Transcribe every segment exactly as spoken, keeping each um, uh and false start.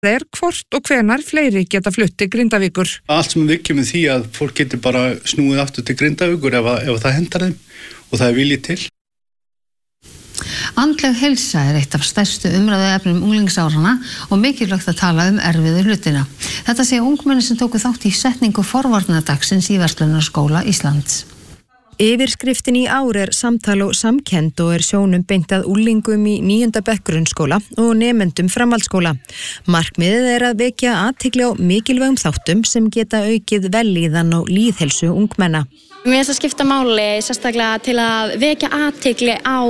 er hvort og hvenar fleiri geta flutt til Grindavíkur. Allt sem við kemur því að fólk getur bara snúið aftur til Grindavíkur ef, ef það hentar þeim og það er viljið til. Andleg heilsa er eitt af stærstu umræðuefnum unglingsárana og mikilvægt að tala um erfiðu hlutina. Þetta segja ungmenni sem tóku þátt í setningu forvarnadagsins í Verslunarskóla Íslands. Yfirskriftin í ár er samtal og samkennd og er sjónum beint að unglingum í níunda bekk grunnskóla og nemendum framhaldsskóla. Markmiðið er að vekja athygli á mikilvægum þáttum sem geta aukið vellíðan og lýðheilsu ungmenna. Mér finnst það skipta máli sérstaklega til að vekja athygli á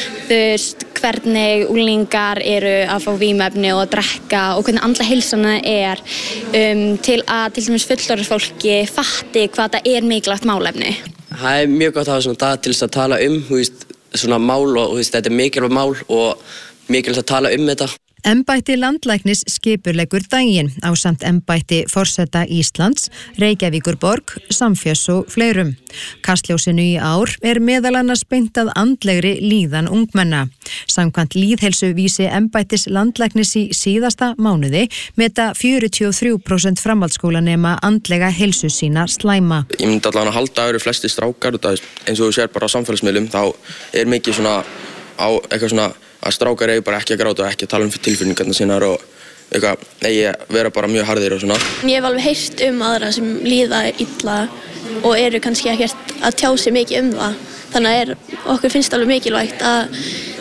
þust, hvernig unglingar eru að fá vímuefni og að drekka og hvernig andlega heilsan er um, til að til dæmis fullorðið fólki fatti hvað það er mikilvægt málefni. Það er mjög gott að hafa svona dag til þess að tala um veist, svona mál og veist, þetta er mikilvægt mál og mikilvægt að tala um þetta. Embætti landlæknis skipurleggur daginn ásamt embætti forseta Íslands, Reykjavíkurborg, Samfjós og fleirum. Kastljósinu í ár er meðal annars beint að andlegri líðan ungmenna. Samkvæmt lýðheilsuvísi embættis landlæknis í síðasta mánuði meta fjörutíu og þrjú prósent framhaldsskólanema andlega heilsu sína slæma. Ég myndi allavega að halda að eru flesti strákar eins og þú sér bara á samfélagsmiðlum þá er mikið svona á eitthvað svona að strákar eigi bara ekki að gráta og ekki að tala um tilfinningarnar sínar og eitthvað, eigi að vera bara mjög harðir og svona. Ég hef alveg heyrt um aðra sem líða illa og eru kannski ekkert að tjá sig mikið um það. Þannig að er, okkur finnst alveg mikilvægt að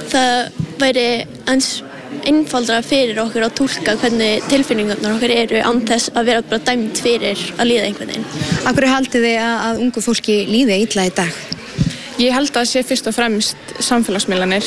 það væri eins einfaldara fyrir okkur að túlka hvernig tilfinningarnar okkur eru án þess að vera bara dæmd fyrir að líða einhvern veginn. Af hverju haldið þið að, að ungu fólki líði illa í dag? Ég held að það sé fyrst og fremst samfélagsmiðlanir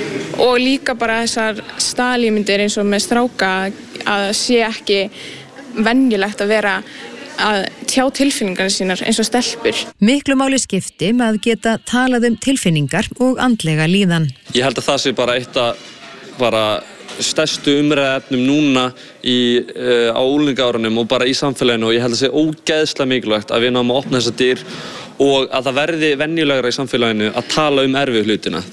og líka bara þessar staðalímyndir eins og með stráka að sé ekki venjulegt að vera að tjá tilfinningarnar sínar eins og stelpur. Miklu máli skipti með að geta talað um tilfinningar og andlega líðan. Ég held að það sé bara eitt að bara stærstu umræðuefnum núna í, uh, á unglingárunum og bara í samfélaginu og ég held að það sé ógeðslega mikilvægt að við náum að opna þessar dyr og að það verði venjulegra í samfélaginu að tala um erfiðu hlutina.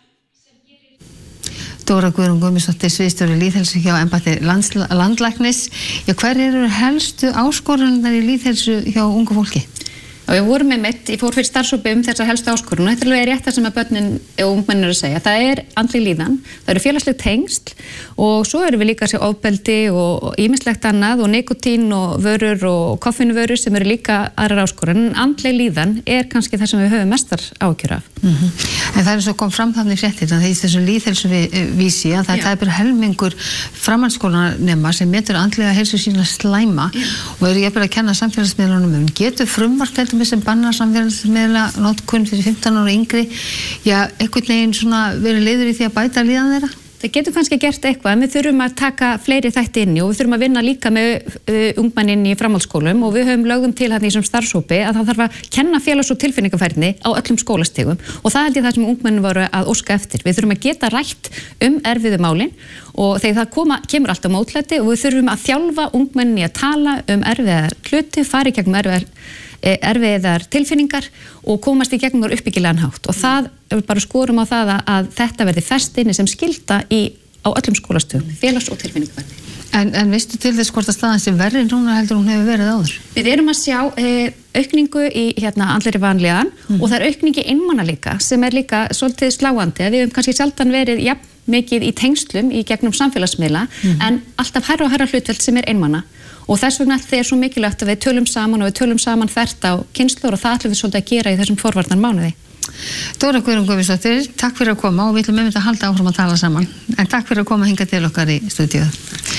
Dóra Guðrún Guðmundsdóttir, sviðsstjóri lýðheilsu hjá embætti landlæknis. Já, hver eru helstu áskoranirnar í lýðheilsu hjá ungu fólki? Og við vorum með mitt, ég fór fyrir starfshópi um þessar helstu áskorun og þetta er alveg rétt það sem að börnin og ungmennin eru að segja. Það er andleg líðan, það eru félagsleg tengsl og svo erum við líka að sjá ofbeldi og ýmislegt annað og nikotín og vörur og koffínvörur sem eru líka aðrar áskorun. En andleg líðan er kannski það sem við höfum mestar áhyggjur af. Mm-hmm. En það er svo kom fram þannig fréttir að það í þessu lýðheilsuvísi að það, það er bara helmingur framhaldsskólanema sem metur andlega heilsu sína slæma Já. Og eru ég bara að kenna samfélagsmiðlunum um. Getur frumvarp sem bannar samfélagsmiðla notkun fyrir fimmtán ára yngri, já, einhvern veginn svona verið leiður í því að bæta líðan þeirra? Það getur kannski gert eitthvað, en við þurfum að taka fleiri þætti inni og við þurfum að vinna líka með uh, ungmennin í framhaldsskólum og við höfum lögðum til hann í þessum starfshópi að það þarf að kenna félags- og tilfinningafærni á öllum skólastigum og það held ég það sem ungmennin voru að óska eftir. Við þurfum að geta rætt um erfiðu málin og þegar það koma, kemur alltaf mótlæti og við þurfum að þjálfa ungmennin í að tala um erfiðar hluti, fara í gegnum erfiðar erfiðar tilfinningar og komast í gegnum uppbyggilegan hátt og það bara skorum á það að, að þetta verði fest inni sem skylda í, á öllum skólastöðum, félags- og tilfinningaverði. En, en veistu til þess hvort að staðan sem verri núna heldur hún hefur verið áður? Við erum að sjá e, aukningu í hérna, andlegri vanlíðan mm. og það er aukningi einmana líka sem er líka svolítið sláandi að við hefum kannski sjaldan verið jafn mikið í tengslum í gegnum samfélagsmiðla mm. en alltaf hærra og hærra hlutfell sem er einmana. Og þess vegna þeir er svo mikilvægt að við tölum saman og við tölum saman þvert á kynslur og það ætlum við svolítið að gera í þessum forvarnar mánuði. Dóra Guðrún Guðmundsdóttir, takk fyrir að koma og við ætlum einmitt að halda áfram að tala saman. En takk fyrir að koma hingað til okkar í stúdíóið.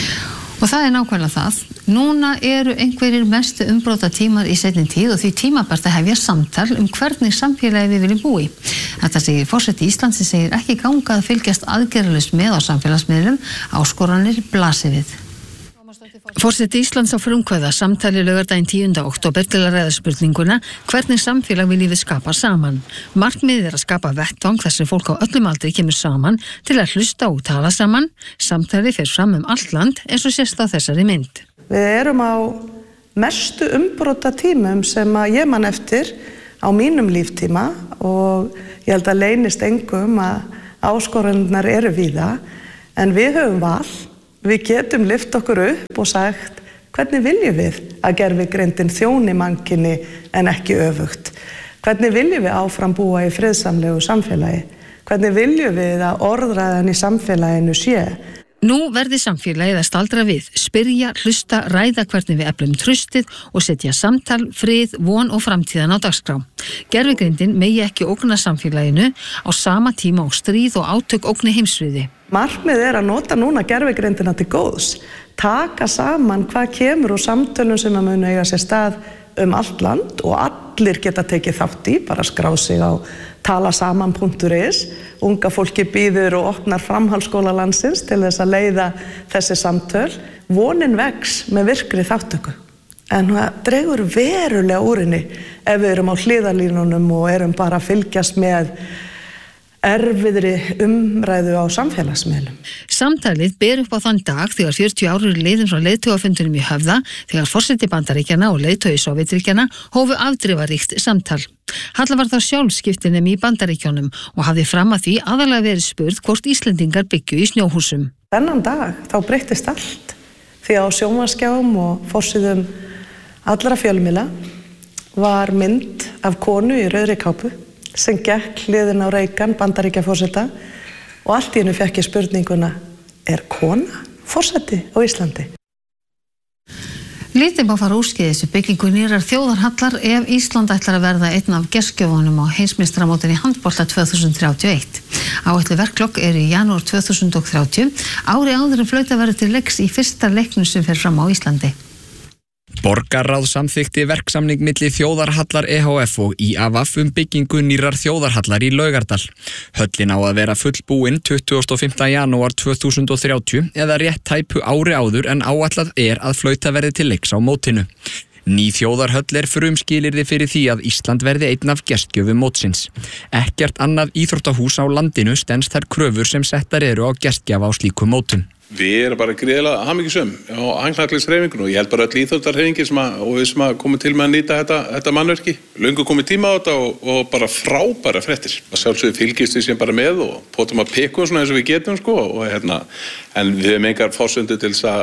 Og það er nákvæmlega það. Núna eru einhverjir mestu umbrota tímar í seinni tíð og því tímabært að hefja samtal um hvernig samfélagi við viljum búi. Þetta segir forseti Íslands sem segir ekki ganga að fylgjast aðgerðalaust með á samfélagsmiðlum, áskoranir blasi við. Forseti Íslands á frumkvæða samtali laugardaginn tíunda október til að ræða spurninguna hvernig samfélag viljum við skapa saman. Markmiðið er að skapa vettvang þar sem fólk á öllum aldri kemur saman til að hlusta og tala saman. Samtali fer fram um allt land eins og sést á þessari mynd. Við erum á mestu umbrota tímum sem að ég man eftir á mínum líftíma og ég held að leynist engum að áskoranirnar eru víða en við höfum val Við getum lyft okkur upp og sagt hvernig viljum við að gervigreindin þjóni mannkyni en ekki öfugt. Hvernig viljum við áfram búa í friðsamlegu samfélagi? Hvernig viljum við að orðræðan í samfélaginu sé? Nú verði samfélagið að staldra við, spyrja, hlusta, ræða hvernig við eflum trustið og setja samtal, frið, von og framtíðan á dagskrá. Gervigreindin megi ekki ógna samfélaginu á sama tíma og stríð og átök ógni heimsfriði. Markmið er að nota núna gervigreindina til góðs, taka saman hvað kemur úr samtölum sem að munu eiga sér stað um allt land og allir geta tekið þátt í, bara skráð sig á talasaman punktur is. Unga fólki býður og opnar framhaldsskóla landsins til þess að leiða þessi samtöl. Vonin vex með virkri þáttöku. En það dregur verulega úr henni ef við erum á hliðarlínunum og erum bara að fylgjast með erfiðri umræðu á samfélagsmiðlum. Samtalið ber upp á þann dag þegar fjörutíu ár eru liðin frá leiðtogafundinum í Höfða, þegar forseti Bandaríkjanna og leiðtogi Sovétríkjanna hófu afdrifaríkt samtal. Halla var þá sjálf skiptinemi í Bandaríkjunum og hafði fram að því aðalega verið spurð hvort Íslendingar byggju í snjóhúsum. Þennan dag þá breyttist allt, því á sjónvarpsskjám og forsíðum allra fjölmiðla var mynd af konu í rauðri kápu sem gekk hliðin á Reagan, Bandaríkjaforseta, og allt í einu fékk ég spurninguna, er kona forseti á Íslandi? Lítið má fara úrskeiðis við byggingu nýrrar þjóðarhallar ef Ísland ætlar að verða einn af gestgjöfunum á heimsmeistaramótinu í handbolta tvö þúsund þrjátíu og eitt. Áætluð verklok eru í janúar tvö þúsund þrjátíu, ári áður en flautað verður til leiks í fyrsta leiknum sem fer fram á Íslandi. Borgarráð samþykkti verksamning milli Þjóðarhallar E H F og í a v f um byggingu nýrrar þjóðarhallar í Laugardal. Höllin á að vera fullbúin tuttugasta og fimmta janúar tvö þúsund þrjátíu eða rétt tæpu ári áður en áætlað er að flauta verði til leiks á mótinu. Ný þjóðarhöll er frumskilyrði fyrir því að Ísland verði einn af gestgjöfum mótsins. Ekkert annað íþróttahús á landinu stenst þær kröfur sem settar eru á gestgjafa á slíkum mótum. Við erum bara gríðilega hamingjusöm á handknattleikshreyfingunni og ég held bara öll íþróttahreyfingin sem að, og við sem að komum til með að nýta þetta, þetta mannverki. Löngu komið tíma á þetta og, og bara frábæra fréttir. Það sjálfsögðu fylgist við sem bara með og pótum að pikku svona eins og við getum sko og hérna, en við hefum engar fársöndu til þess að,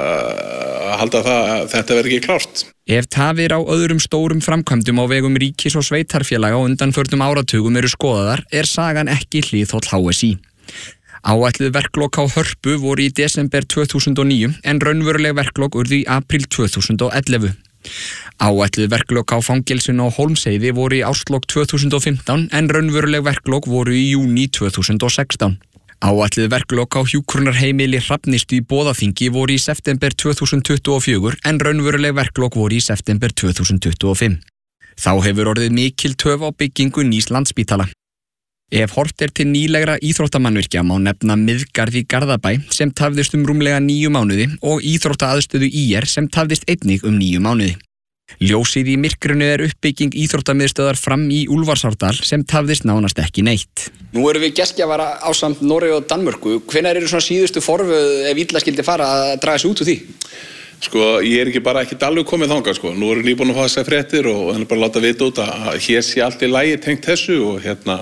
að halda það að þetta verði ekki klárt. Ef tafir á öðrum stórum framkvæmdum á vegum ríkis og sveitarfélaga á undanförnum áratugum eru skoðaðar, er sagan ekki Hliðholl H S I. Áætluð verklok á Hörpu voru í desember tvö þúsund og níu en raunveruleg verklok urðu í apríl tvö þúsund og ellefu. Áætluð verklok á fangelsinu á Hólmsheiði voru í árslok tvö þúsund og fimmtán en raunveruleg verklok voru í júní tvö þúsund og sextán. Áætluð verklok á hjúkrunarheimili Hrafnistu í Boðaþingi voru í september tvö þúsund tuttugu og fjögur en raunveruleg verklok voru í september tvö þúsund tuttugu og fimm. Þá hefur orðið mikil töf á byggingu nýs Landspítala. Ef hort er til nýlegra íþróttamannvirkja má nefna Miðgarð í Garðabæ sem tafðist um rúmlega níu mánuði og íþróttaaðstöðu í er sem tafðist einnig um níu mánuði. Ljósið í myrkrinu er uppbygging íþróttamiðstöðar Fram í Úlfarsárdal sem tafðist nánast ekki neitt. Nú erum við gestgjafar ásamt Noregi og Danmörku. Hvenær eru svona síðustu forvöð ef illa skildi fara að draga sig út úr því? Sko, ég er ekki bara ekki alveg komið þangað sko. Nú erum nýbúin að fá þessar fréttir og þannig bara láta vita út að hér sé allt í lagi tengt þessu og hérna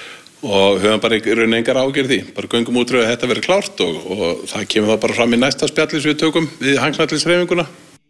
og höfum bara í raun engar ágjörð því. Bara göngum út að þetta verið klárt og, og það kemur það bara fram í næsta spjalli sem við tökum við handknattleikshreyfinguna.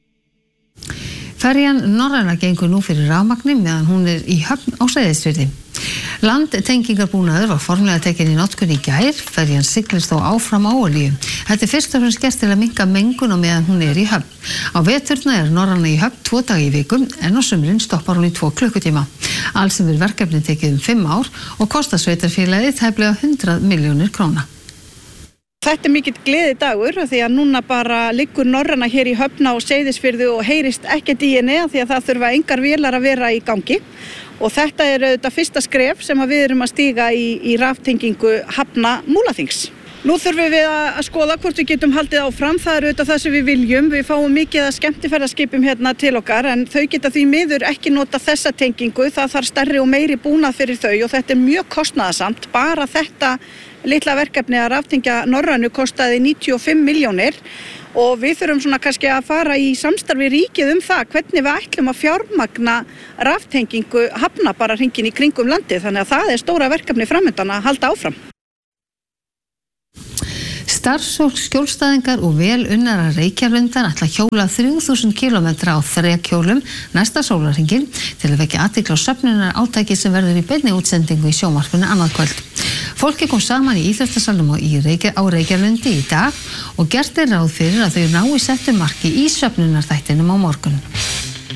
Ferjan Norræna gengur nú fyrir rafmagni meðan hún er í höfn á Seyðisfirði. Landtengingarbúnaður var formlega tekin í notkun í gær, ferjan siglist þó áfram á olíu. Þetta er fyrst og fremst gert til að minnka mengun og meðan hún er í höfn. Á veturna er Norræna í höfn tvo daga í viku en á sumrin stoppar hún í tvo klukkutíma. Alls hefur verkefnið tekið um fimm ár og kostar sveitarfélagið tæplega hundrað milljónir króna. Þetta er mikill gleði dagur því að núna bara liggur Norræna hér í höfn á Seyðisfirði og heyrist ekkert í henni því að það þurfa engar vélar að vera í gangi og þetta er auðvitað fyrsta skref sem við erum að stíga í, í raftengingu hafna Múlaþings. Nú þurfum við að skoða hvort við getum haldið áfram, það er auðvitað það sem við viljum, við fáum mikið að skemmtiferðaskipum hérna til okkar en þau geta því miður ekki nota þessa tengingu, það þarf stærri og meiri búnað fyrir þau og þetta er mjög kostnaðarsamt, bara þetta litla verkefni að raftengja Norrænu kostaði níutíu og fimm milljónir og við þurfum svona kannski að fara í samstarfi ríkið um það hvernig við ætlum að fjármagna raftengingu hafna bara hringinn í kringum landið þannig að það er stóra verkefni framundan að halda áfram. Starfsfólk, skjólstæðingar og vel unnara Reykjalundar ætla að hjóla þrjú þúsund kílómetra á þrekhjólum næsta sólarhringinn til að vekja athygli á söfnunar átaki sem verður í beinni útsendingu í sjónvarpinu annað kvöld. Fólki kom saman í íþróttasalnum á Reykjalundi í dag og gert er ráð fyrir að þau nái settu marki í söfnunarþættinum á morgun.